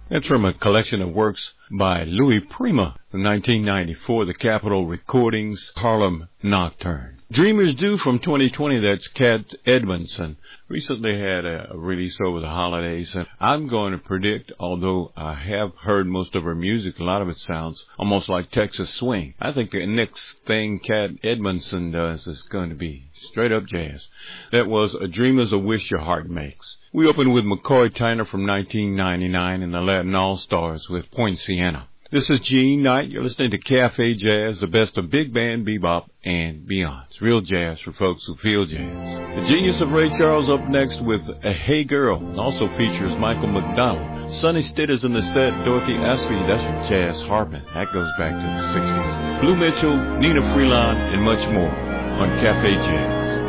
That's from a collection of works by Louis Prima from 1994, the Capitol Recordings, Harlem Nocturne. Dreamers Do from 2020, that's Cat Edmondson. Recently had a release over the holidays, and I'm going to predict, although I have heard most of her music, a lot of it sounds almost like Texas swing. I think the next thing Cat Edmondson does is going to be straight up jazz. That was A Dream Is a Wish Your Heart Makes. We opened with McCoy Tyner from 1999 and the Latin All-Stars with Point Siena. This is Gene Knight. You're listening to Cafe Jazz, the best of big band, bebop, and beyond. It's real jazz for folks who feel jazz. The Genius of Ray Charles up next with A Hey Girl. It also features Michael McDonald. Sonny Stitt is in the set. Dorothy Astley, that's from Jazz Harpin. That goes back to the 60s. Blue Mitchell, Nina Freelon, and much more on Cafe Jazz.